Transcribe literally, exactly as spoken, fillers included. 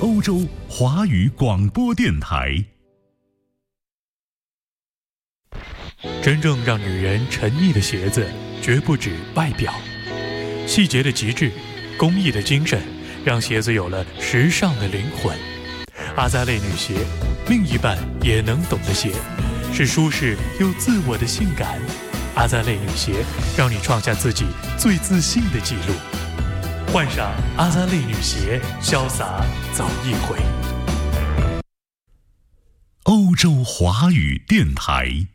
欧洲华语广播电台。 真正让女人沉溺的鞋子，绝不止外表，细节的极致，工艺的精神，让鞋子有了时尚的灵魂。阿扎蕾女鞋，另一半也能懂的鞋，是舒适又自我的性感。阿扎蕾女鞋，让你创下自己最自信的纪录。换上阿扎蕾女鞋，潇洒走一回。 欧洲华语电台。